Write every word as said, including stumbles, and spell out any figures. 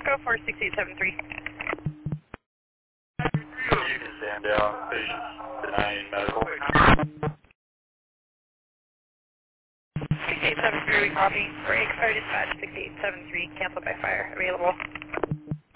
Echo four six eight seven three. You can stand down. Patients denying medical. six eight seven three, we copy. Break, fire dispatch six eight seven three, cancel by fire, available.